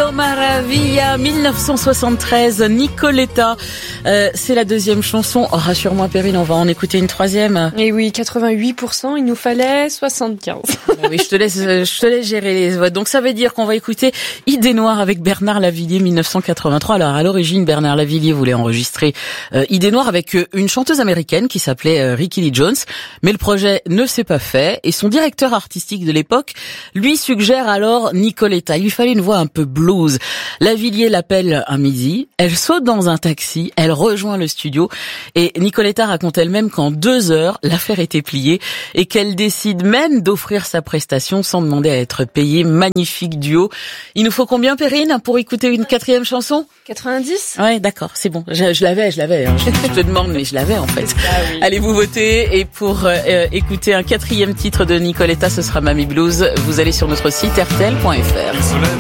Mundo Maravilla, 1973, Nicoletta. C'est la deuxième chanson. Oh, rassure-moi Perrine, on va en écouter une troisième. Et oui, 88%, il nous fallait 75. Oui, je te laisse gérer les votes. Donc ça veut dire qu'on va écouter Idée Noire avec Bernard Lavilliers, 1983. Alors à l'origine, Bernard Lavilliers voulait enregistrer Idée Noire avec une chanteuse américaine qui s'appelait Rickie Lee Jones. Mais le projet ne s'est pas fait et son directeur artistique de l'époque lui suggère alors Nicoletta. Il lui fallait une voix un peu blues. Lavilliers l'appelle un midi, elle saute dans un taxi, elle rejoint le studio et Nicoletta raconte elle-même qu'en 2 heures, l'affaire était pliée et qu'elle décide même d'offrir sa prestation sans demander à être payée. Magnifique duo. Il nous faut combien, Perrine, pour écouter une quatrième chanson? 90? Ouais, d'accord, c'est bon. Je l'avais. Hein. Je te demande, mais je l'avais en fait. Ah oui. Allez vous voter et pour écouter un quatrième titre de Nicoletta, ce sera Mamie Blues. Vous allez sur notre site rtl.fr.